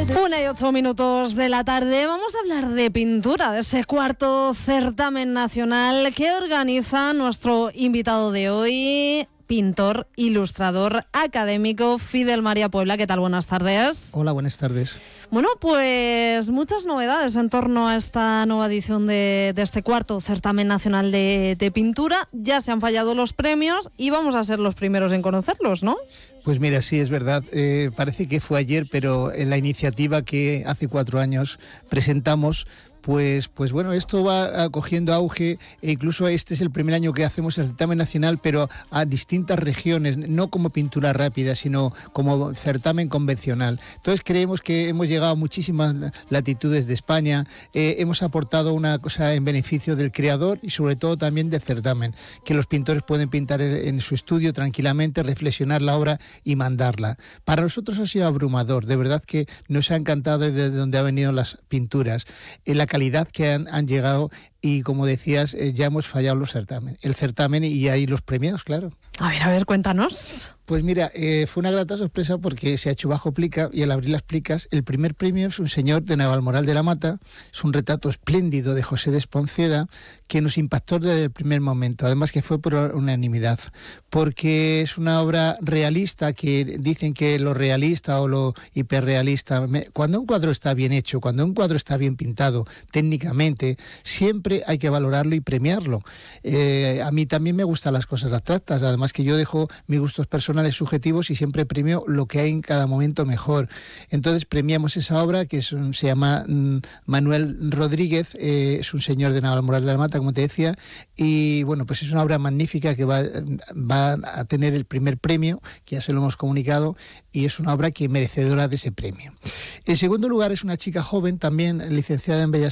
1:08 de la tarde. Vamos a hablar de pintura, de ese cuarto certamen nacional que organiza nuestro invitado de hoy, pintor, ilustrador, académico, Fidel María Puebla. ¿Qué tal? Buenas tardes. Hola, buenas tardes. Bueno, pues muchas novedades en torno a esta nueva edición de este cuarto certamen nacional de pintura. Ya se han fallado los premios y vamos a ser los primeros en conocerlos, ¿no? Pues mira, sí, es verdad. Parece que fue ayer, pero en la iniciativa que hace 4 años presentamos, pues bueno, esto va cogiendo auge e incluso este es el primer año que hacemos el certamen nacional, pero a distintas regiones, no como pintura rápida, sino como certamen convencional. Entonces creemos que hemos llegado a muchísimas latitudes de España, hemos aportado una cosa en beneficio del creador y sobre todo también del certamen, que los pintores pueden pintar en su estudio tranquilamente, reflexionar la obra y mandarla. Para nosotros ha sido abrumador, de verdad que nos ha encantado desde donde han venido las pinturas, la calidad que han llegado y, como decías, ya hemos fallado el certamen y ahí los premiados, claro. A ver, cuéntanos. Pues mira, fue una grata sorpresa porque se ha hecho bajo plica y al abrir las plicas el primer premio es un señor de Navalmoral de la Mata, es un retrato espléndido de José de Espronceda que nos impactó desde el primer momento, además que fue por unanimidad, porque es una obra realista que dicen que lo realista o lo hiperrealista, cuando un cuadro está bien hecho, cuando un cuadro está bien pintado técnicamente, siempre hay que valorarlo y premiarlo. A mí también me gustan las cosas abstractas, además que yo dejo mis gustos personales subjetivos y siempre premio lo que hay en cada momento mejor. Entonces premiamos esa obra que se llama Manuel Rodríguez, es un señor de Navalmoral de la Mata, como te decía, y bueno, pues es una obra magnífica que va a tener el primer premio, que ya se lo hemos comunicado, y es una obra que merecedora de ese premio. En segundo lugar es una chica joven, también licenciada en Bellas